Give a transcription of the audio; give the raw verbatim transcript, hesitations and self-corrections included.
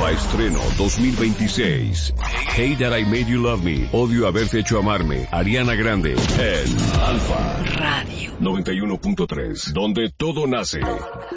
Alfa Estreno dos mil veintiséis. Hey That I Made You Love Me. Odio haberte hecho amarme. Ariana Grande. En Alfa Radio noventa y uno punto tres. Donde todo nace.